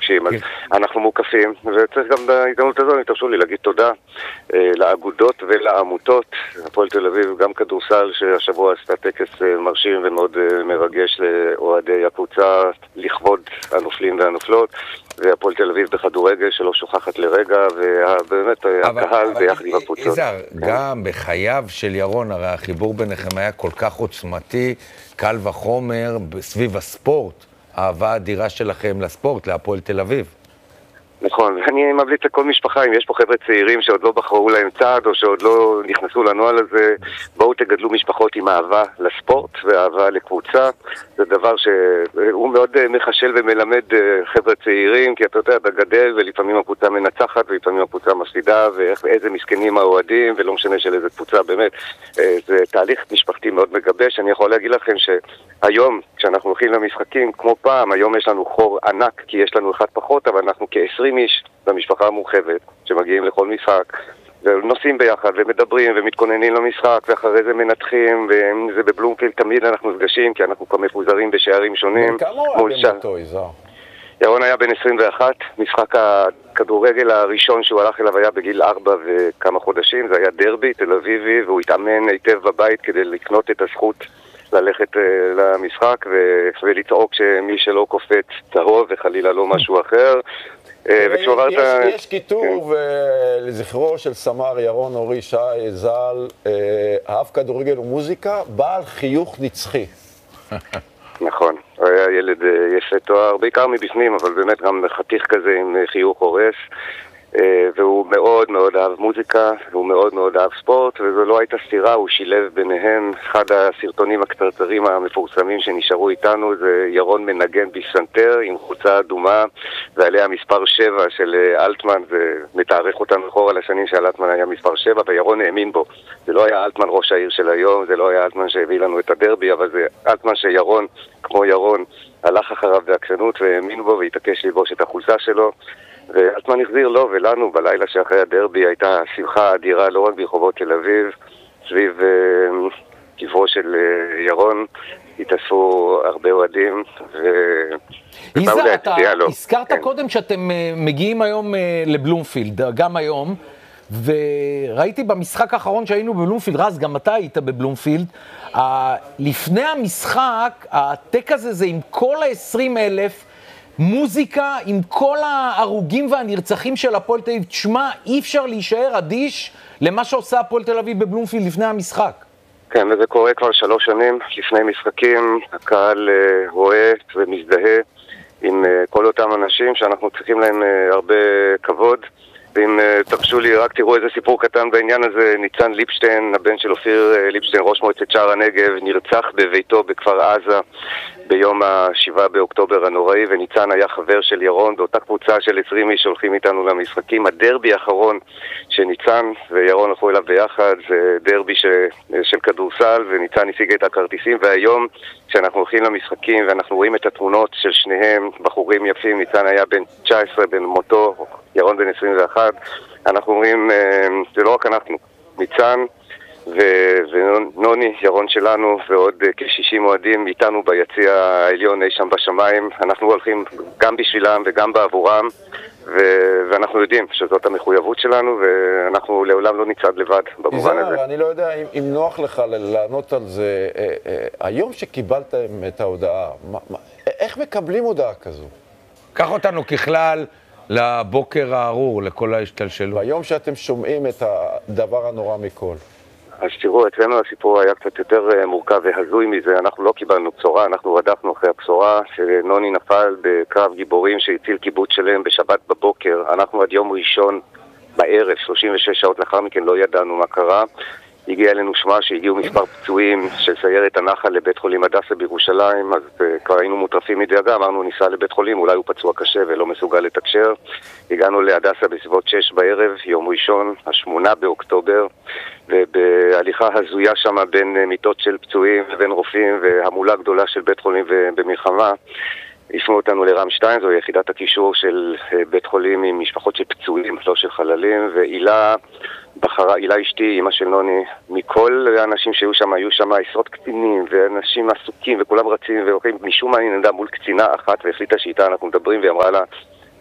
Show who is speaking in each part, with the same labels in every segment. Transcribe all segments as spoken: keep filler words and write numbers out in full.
Speaker 1: מוקשים. אז אנחנו מוקפים, וצריך גם בהזדמנות הזו, אם תרשו לי להגיד תודה לאגודות ולעמותות. הפועל תל אביב, גם כדורסל, שהשבוע עשתה טקס מרשים ומאוד מרגש לאוהדי הקבוצה לכבוד הנופלים והנופלות, והפועל תל אביב בכדורגל שלא שוכחת לרגע, ובאמת הקהל ביחד עם הקבוצות.
Speaker 2: יזהר, גם בחייו של ירון, הרי החיבור ביניכם היה כל כך עוצמתי, קל וחומר סביב הספורט, האהבה האדירה שלכם לספורט, להפועל תל אביב.
Speaker 1: נכון, אני ממליץ לכל משפחה, אם יש פה חבר'ה צעירים שעוד לא בחרו להם צעד, או שעוד לא נכנסו לנועל הזה, בואו תגדלו משפחות עם אהבה לספורט ואהבה לקבוצה. זה דבר שהוא מאוד מחשל ומלמד חבר'ה צעירים, כי אתה יודע, אתה גדל ולפעמים הקבוצה מנצחת ולפעמים הקבוצה מפסידה, ואיזה מסכנים האוהדים, ולא משנה של איזה קבוצה, באמת. זה תהליך משפחתי מאוד מגבש. אני יכול להגיד לכם שהיום, כשאנחנו הולכים למשחקים, כמו פעם, היום יש לנו חור ענק, כי יש לנו אחד פחות, אבל אנחנו כ-עשרים איש במשפחה המורחבת שמגיעים לכל משחק ונוסעים ביחד ומדברים ומתכוננים למשחק, ואחרי זה מנתחים, וזה בבלומפילד תמיד אנחנו נפגשים, כי אנחנו כבר מפוזרים בשערים שונים.
Speaker 3: כמה הוא היה במותו, יזהר?
Speaker 1: ירון היה בן עשרים ואחת, משחק הכדורגל הראשון שהוא הלך אליו היה בגיל ארבע וכמה חודשים, זה היה דרבי תל אביבי, והוא התאמן היטב בבית כדי לקנות את הזכות ללכת למשחק ולצעוק שמי שלא קופץ צהוב וחלילה לא משהו אחר.
Speaker 3: יש כיתוב לזכרו של סמ"ר ירון אורי שי ז"ל, אהב כדורגל ומוזיקה, בעל חיוך נצחי.
Speaker 1: נכון, הוא היה ילד יפה תואר, בעיקר מבפנים, אבל באמת גם חתיך כזה עם חיוך הורס, והוא מאוד מאוד אהב מוזיקה, והוא מאוד מאוד אהב ספורט, וזו לא הייתה סתירה, הוא שילב ביניהם. אחד הסרטונים הקצרצרים המפורסמים שנשארו איתנו זה ירון מנגן בפסנתר עם חולצה אדומה, ועליה מספר שבע של אלטמן, זה מתארך אותנו אחורה לשנים שאלטמן היה מספר שבע, וירון האמין בו. זה לא היה אלטמן ראש העיר של היום, זה לא היה אלטמן שהביא לנו את הדרבי, אבל זה אלטמן שירון, כמו ירון, הלך אחריו בעקשנות והאמין בו והתעקש ללבוש את החולצה שלו. ואלטמן החזיר לו ולנו בלילה שאחרי הדרבי הייתה שמחה אדירה לא רק ברחובות תל אביב, סביב uh, קברו של uh, ירון התאספו הרבה אוהדים ו...
Speaker 4: יזהר, אתה הזכרת כן. קודם שאתם uh, מגיעים היום uh, לבלומפילד, גם היום, וראיתי במשחק האחרון שהיינו בבלומפילד, רז, גם אתה היית בבלומפילד, uh, לפני המשחק, הטק הזה זה עם כל ה-עשרים אלף, מוזיקה עם כל ההרוגים והנרצחים של הפועל תל אביב. תשמע, אי אפשר להישאר אדיש למה שעושה הפועל תל אביב בבלומפילד לפני המשחק.
Speaker 1: כן, וזה קורה כבר שלוש שנים לפני משחקים. הקהל uh, רואה ומזדהה עם uh, כל אותם אנשים שאנחנו צריכים להם uh, הרבה כבוד. ואם uh, תרשו לי, רק תראו איזה סיפור קטן בעניין הזה. ניצן ליפשטיין, הבן של אופיר uh, ליפשטיין, ראש מועצת שער הנגב, נרצח בביתו בכפר עזה ביום השבעה באוקטובר הנוראי, וניצן היה חבר של ירון באותה קבוצה של עשרים איש שהולכים איתנו למשחקים. הדרבי האחרון שניצן וירון הלכו אליו ביחד זה דרבי ש... של כדורסל, וניצן השיג את הכרטיסים, והיום כשאנחנו הולכים למשחקים ואנחנו רואים את התמונות של שניהם, בחורים יפים, ניצן היה בן תשע עשרה בן מותו, ירון בן עשרים ואחת, אנחנו אומרים, זה לא רק אנחנו, ניצן ונוני, ירון שלנו, ועוד כ-שישים אוהדים איתנו ביציע העליון אי שם בשמיים. אנחנו הולכים גם בשבילם וגם בעבורם, ואנחנו יודעים שזאת המחויבות שלנו, ואנחנו לעולם לא נצעד לבד במובן הזה.
Speaker 3: יזהר, אני לא יודע אם נוח לך לענות על זה. היום שקיבלתם את ההודעה, איך מקבלים הודעה כזו?
Speaker 2: קח אותנו ככלל לבוקר הארור, לכל ההשתלשלות.
Speaker 3: ביום שאתם שומעים את הדבר הנורא מכל.
Speaker 1: אז תראו, אצלנו הסיפור היה קצת יותר מורכב והזוי מזה. אנחנו לא קיבלנו בשורה, אנחנו רדפנו אחרי הבשורה שנוני נפל בקרב גיבורים שהציל קיבוץ שלם בשבת בבוקר. אנחנו עד יום ראשון בערב, שלושים ושש שעות לאחר מכן, לא ידענו מה קרה. הגיע אלינו שמע שהגיעו מספר פצועים של סיירת הנחל לבית חולים הדסה בירושלים, אז uh, כבר היינו מוטרפים מדאגה, אמרנו ניסע לבית חולים, אולי הוא פצוע קשה ולא מסוגל לתקשר. הגענו להדסה בסביבות שש בערב, יום ראשון, השמונה באוקטובר, ובהליכה הזויה שם בין uh, מיטות של פצועים ובין רופאים והמולה גדולה של בית חולים ובמלחמה, הפנו אותנו לרם שתיים, זו יחידת הקישור של uh, בית חולים עם משפחות של פצועים, לא של חללים, ואילה בחרה, אילה אשתי, אמא של נוני, מכל האנשים שהיו שם, היו שם עשרות קצינים ואנשים עסוקים וכולם רצים והולכים, משום מה אני נדע מול קצינה אחת והחליטה שאיתה אנחנו מדברים, והיא אמרה לה,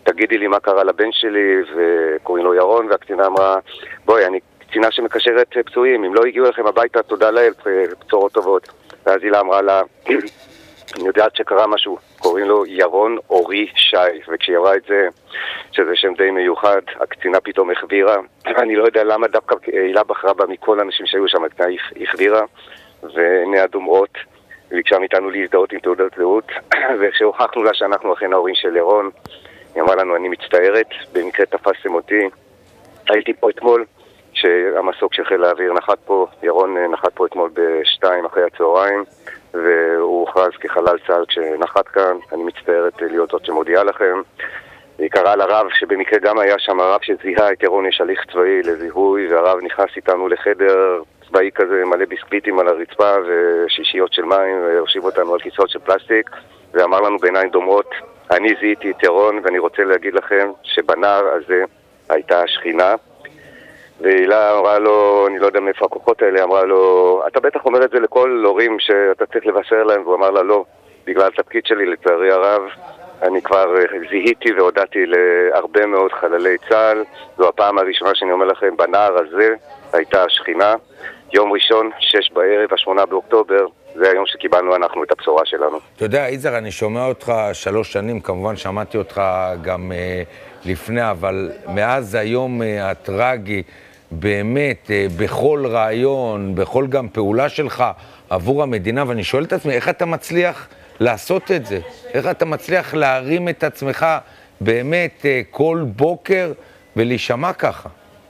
Speaker 1: תגידי לי מה קרה לבן שלי, וקוראים לו ירון, והקצינה אמרה, בואי, אני קצינה שמקשרת פצועים, אם לא הגיעו לכם הביתה, תודה לאל, בצורות טובות. ואז הילה אמרה לה, אני יודעת שקרה משהו, קוראים לו ירון אורי שי, וכשהיא אמרה את זה, שזה שם די מיוחד, הקצינה פתאום החבירה, אני לא יודע למה דווקא הילה בחרה בה מכל האנשים שהיו שם, הקצינה החבירה, ועיני אדומות, וביקשה מאיתנו להזדהות עם תעודת זהות, וכשהוכחנו לה שאנחנו אכן ההורים של ירון, היא אמרה לנו, אני מצטערת, במקרה תפסתם אותי, הייתי פה אתמול, שהמסוק של חיל האוויר נחת פה, ירון נחת פה אתמול בשתיים אחרי הצהריים, והוא הוכרז כחלל צה"ל כשנחת כאן, אני מצטערת להיות זאת שמודיעה לכם. היא קראה לרב, שבמקרה גם היה שם הרב שזיהה את ירון, יש הליך צבאי לזיהוי, והרב נכנס איתנו לחדר צבאי כזה מלא ביסקוויטים על הרצפה ושישיות של מים, והושיב אותנו על כיסאות של פלסטיק, ואמר לנו בעיניים דומות, אני זיהיתי את ירון, ואני רוצה להגיד לכם שבנער הזה הייתה השכינה, והילה אמרה לו, אני לא יודע מאיפה הכוחות האלה, אמרה לו, אתה בטח אומר את זה לכל הורים שאתה צריך לבשר להם, והוא אמר לה, לא, בגלל התפקיד שלי, לצערי הרב, אני כבר זיהיתי והודעתי להרבה מאוד חללי צה"ל, זו הפעם הראשונה שאני אומר לכם, בנער הזה הייתה השכינה, יום ראשון, שש בערב, השמונה באוקטובר, זה היום שקיבלנו אנחנו את הבשורה שלנו.
Speaker 2: אתה יודע, יזהר, אני שומע אותך שלוש שנים, כמובן שמעתי אותך גם אה, לפני, אבל מאז היום אה, הטרגי, באמת, אה, בכל רעיון, בכל גם פעולה שלך עבור המדינה, ואני שואל את עצמי, איך אתה מצליח לעשות את זה? איך אתה מצליח להרים את עצמך באמת אה, כל בוקר ולהישמע ככה?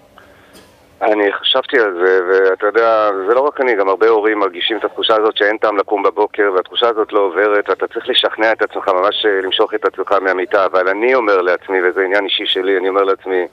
Speaker 1: אני חשבתי על זה, ואתה יודע, זה לא רק אני, גם הרבה הורים מרגישים את התחושה הזאת שאין טעם לקום בבוקר, והתחושה הזאת לא עוברת, אתה צריך לשכנע את עצמך, ממש למשוך את עצמך מהמיטה, אבל אני אומר לעצמי, וזה עניין אישי שלי, אני אומר לעצמי,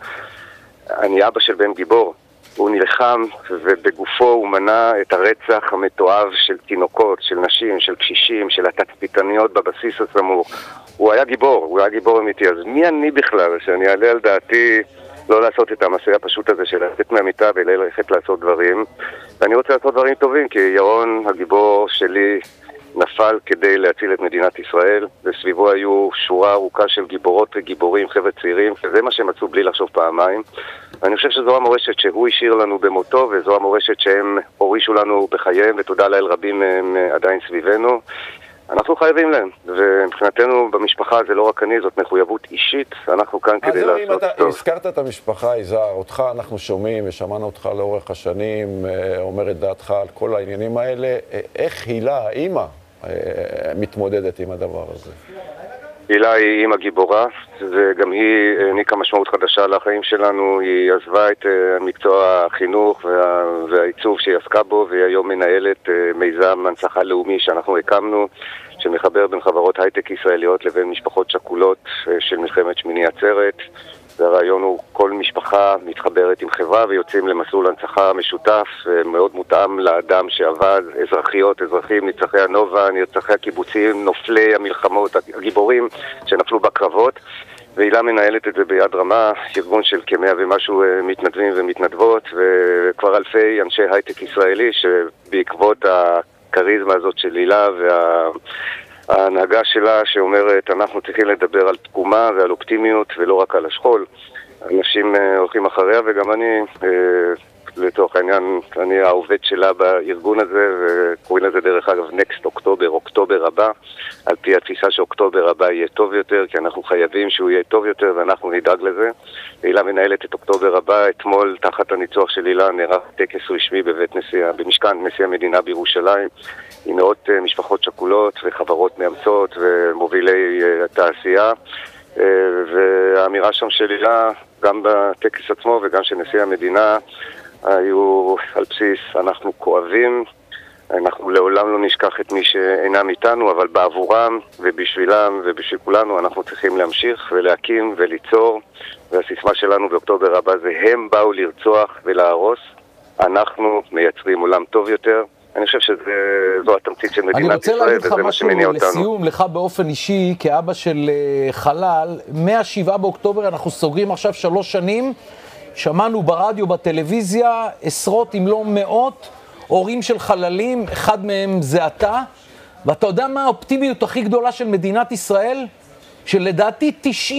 Speaker 1: אני אבא של בן גיבור, הוא נלחם, ובגופו הוא מנע את הרצח המתועב של תינוקות, של נשים, של קשישים, של התצפיתניות בבסיס הסמוך. הוא היה גיבור, הוא היה גיבור אמיתי, אז מי אני בכלל, שאני אעלה על דעתי לא לעשות את המעשה הפשוט הזה של לצאת מהמיטה וללכת לעשות דברים. ואני רוצה לעשות דברים טובים, כי ירון הגיבור שלי נפל כדי להציל את מדינת ישראל, וסביבו היו שורה ארוכה של גיבורות וגיבורים, חבר'ה צעירים, וזה מה שהם עשו בלי לחשוב פעמיים. אני חושב שזו המורשת שהוא השאיר לנו במותו, וזו המורשת שהם הורישו לנו בחייהם, ותודה לאל רבים מהם עדיין סביבנו. אנחנו חייבים להם, ומבחינתנו במשפחה זה לא רק אני, זאת מחויבות אישית, אנחנו כאן כדי לעשות טוב.
Speaker 3: אז אם אתה הזכרת את המשפחה, יזהר, אותך אנחנו שומעים ושמענו אותך לאורך השנים, אומר את דעתך על כל העניינים האלה, איך הילה, האמא, מתמודדת עם הדבר הזה?
Speaker 1: הילה היא אימא גיבורה, וגם היא העניקה משמעות חדשה לחיים שלנו, היא עזבה את מקצוע החינוך וה... והעיצוב שהיא עסקה בו, והיא היום מנהלת מיזם הנצחה לאומי שאנחנו הקמנו, שמחבר בין חברות הייטק ישראליות לבין משפחות שכולות של מלחמת שמיני עצרת. והרעיון הוא כל משפחה מתחברת עם חברה ויוצאים למסלול הנצחה משותף, מאוד מותאם לאדם שעבד, אזרחיות, אזרחים, נרצחי הנובה, נרצחי הקיבוצים, נופלי המלחמות, הגיבורים שנפלו בקרבות. והילה מנהלת את זה ביד רמה, ארגון של כמאה ומשהו מתנדבים ומתנדבות, וכבר אלפי אנשי הייטק ישראלי שבעקבות הקריזמה הזאת של הילה וה... ההנהגה שלה שאומרת, אנחנו צריכים לדבר על תקומה ועל אופטימיות ולא רק על השכול. אנשים אה, הולכים אחריה, וגם אני, אה, לתוך העניין, אני העובד שלה בארגון הזה, וקוראים לזה דרך אגב נקסט אוקטובר, אוקטובר הבא, על פי התפיסה שאוקטובר הבא יהיה טוב יותר, כי אנחנו חייבים שהוא יהיה טוב יותר ואנחנו נדאג לזה. הילה מנהלת את אוקטובר הבא, אתמול תחת הניצוח של הילה נערך טקס רשמי בבית נשיא, במשכן נשיא המדינה בירושלים, עם מאות משפחות שכולות וחברות מאמצות ומובילי התעשייה, והאמירה שם של הילה, גם בטקס עצמו וגם של נשיא המדינה, היו על בסיס, אנחנו כואבים, אנחנו לעולם לא נשכח את מי שאינם איתנו, אבל בעבורם ובשבילם ובשביל כולנו אנחנו צריכים להמשיך ולהקים וליצור, והסיסמה שלנו באוקטובר הבא זה הם באו לרצוח ולהרוס, אנחנו מייצרים עולם טוב יותר. אני חושב שזו התמצית של מדינת ישראל, וזה מה שמניע אותנו.
Speaker 4: לסיום, לך באופן אישי, כאבא של חלל, מהשבעה באוקטובר אנחנו סוגרים עכשיו שלוש שנים, שמענו ברדיו, בטלוויזיה, עשרות אם לא מאות, הורים של חללים, אחד מהם זה אתה, ואתה יודע מה האופטימיות הכי גדולה של מדינת ישראל? שלדעתי תשעים